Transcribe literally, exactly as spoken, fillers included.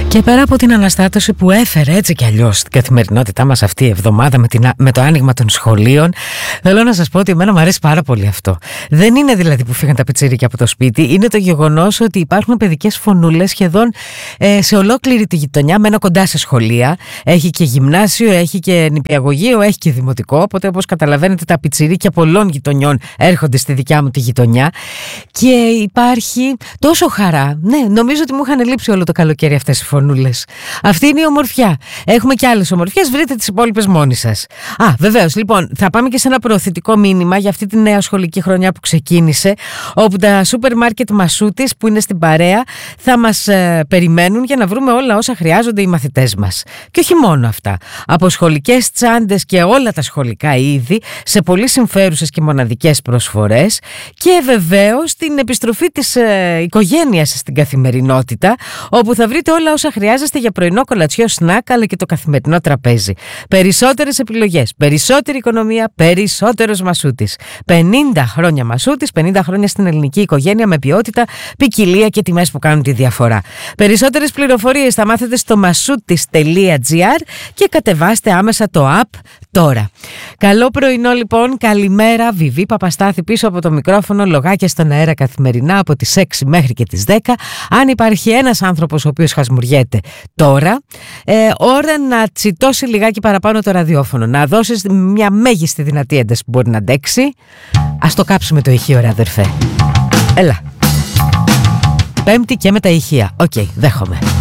Και πέρα από την αναστάτωση που έφερε έτσι κι αλλιώς στην καθημερινότητά μας αυτή η εβδομάδα με, την, με το άνοιγμα των σχολείων, θέλω να σας πω ότι εμένα μου αρέσει πάρα πολύ αυτό. Δεν είναι δηλαδή που φύγαν τα πιτσίρικια από το σπίτι, είναι το γεγονός ότι υπάρχουν παιδικές φωνούλες σχεδόν ε, σε ολόκληρη τη γειτονιά. Μένω κοντά σε σχολεία, έχει και γυμνάσιο, έχει και νηπιαγωγείο, έχει και δημοτικό. Οπότε, όπως καταλαβαίνετε, τα πιτσιρίκια πολλών γειτονιών έρχονται στη δικιά μου τη γειτονιά και υπάρχει τόσο χαρά. Ναι, νομίζω ότι μου είχαν λείψει όλο το καλοκαίρι αυτές οι φωνούλες. Αυτή είναι η ομορφιά. Έχουμε και άλλες ομορφιές, βρείτε τις υπόλοιπες μόνοι σας. Α, βεβαίως, λοιπόν, θα πάμε και σε ένα προωθητικό μήνυμα για αυτή τη νέα σχολική χρονιά που ξεκίνησε, όπου τα σούπερ μάρκετ Μασούτης που είναι στην παρέα θα μας ε, περιμένουν για να βρούμε όλα όσα χρειάζονται οι μαθητές μας. Και όχι μόνο αυτά. Από σχολικές τσάντες και όλα τα σχολικά είδη σε πολύ συμφέρουσες και μοναδικές προσφορές και βεβαίως την επιστροφή της ε, οικογένειας στην καθημερινότητα, όπου θα βρείτε όλα όσα χρειάζεστε για πρωινό, κολατσιό, σνακ αλλά και το καθημερινό τραπέζι. Περισσότερες επιλογές, περισσότερη οικονομία, περισσότερος Μασούτης. πενήντα χρόνια Μασούτης, πενήντα χρόνια στην ελληνική οικογένεια με ποιότητα, ποικιλία και τιμές που κάνουν τη διαφορά. Περισσότερες πληροφορίες θα μάθετε στο μασούτης τελεία τζι άρ και κατεβάστε άμεσα το app τώρα. Καλό πρωινό λοιπόν, καλημέρα. Βιβί Παπαστάθη πίσω από το μικρόφωνο, λογάκια στον αέρα καθημερινά από τις έξι μέχρι και τις δέκα. Αν υπάρχει ένας άνθρωπος ο οποίος χασμουριέται τώρα, ε, ώρα να τσιτώσει λιγάκι παραπάνω το ραδιόφωνο, να δώσεις μια μέγιστη δυνατή ένταση που μπορεί να αντέξει. Ας το κάψουμε το ηχείο, ρε αδερφέ. Έλα. Πέμπτη και με τα ηχεία. Οκ, okay, δέχομαι.